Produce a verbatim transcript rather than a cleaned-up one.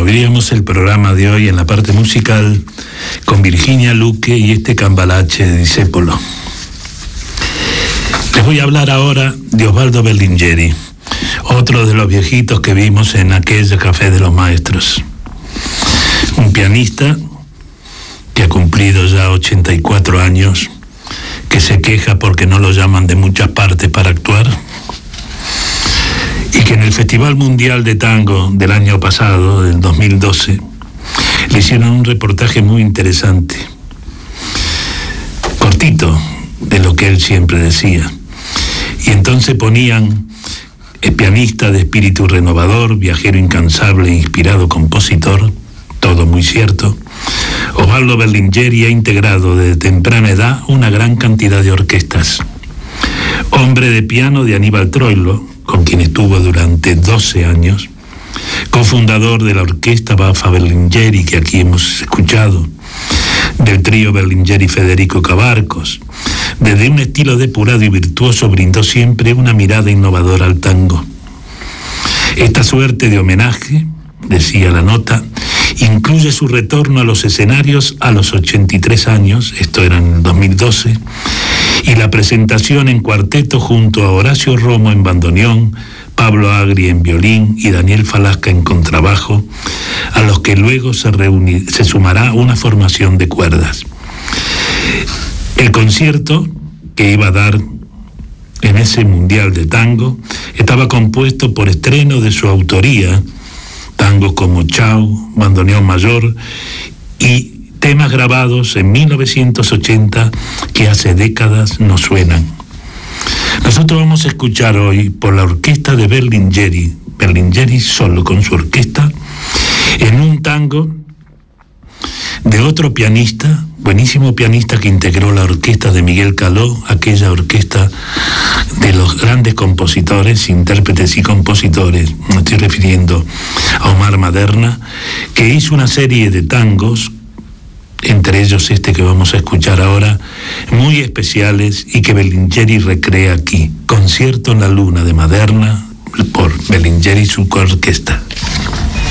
abríamos el programa de hoy en la parte musical con Virginia Luque y este cambalache de Discépolo. Les voy a hablar ahora de Osvaldo Berlingeri, otro de los viejitos que vimos en aquel Café de los Maestros. Un pianista que ha cumplido ya ochenta y cuatro años, que se queja porque no lo llaman de muchas partes para actuar, y que en el Festival Mundial de Tango del año pasado, del dos mil doce, le hicieron un reportaje muy interesante, cortito, de lo que él siempre decía. Y entonces ponían: es pianista de espíritu renovador, viajero incansable, inspirado compositor, todo muy cierto. Osvaldo Berlingeri ha integrado desde temprana edad una gran cantidad de orquestas. Hombre de piano de Aníbal Troilo, con quien estuvo durante doce años, cofundador de la orquesta Baffa Berlingeri, que aquí hemos escuchado, del trío Berlingeri-Federico Cabarcos. Desde un estilo depurado y virtuoso brindó siempre una mirada innovadora al tango. Esta suerte de homenaje, decía la nota, incluye su retorno a los escenarios a los ochenta y tres años, esto era en el dos mil doce, y la presentación en cuarteto junto a Horacio Romo en bandoneón, Pablo Agri en violín y Daniel Falasca en contrabajo, a los que luego se, reuni- se sumará una formación de cuerdas. El concierto que iba a dar en ese Mundial de Tango estaba compuesto por estreno de su autoría, tangos como Chau, Bandoneón Mayor y temas grabados en mil novecientos ochenta que hace décadas no suenan. Nosotros vamos a escuchar hoy por la orquesta de Berlingeri, Berlingeri solo con su orquesta, en un tango de otro pianista, buenísimo pianista que integró la orquesta de Miguel Caló, aquella orquesta de los grandes compositores, intérpretes y compositores. Me estoy refiriendo a Omar Maderna, que hizo una serie de tangos, entre ellos este que vamos a escuchar ahora, muy especiales y que Berlingeri recrea aquí. Concierto en la Luna de Maderna por Berlingeri y su orquesta.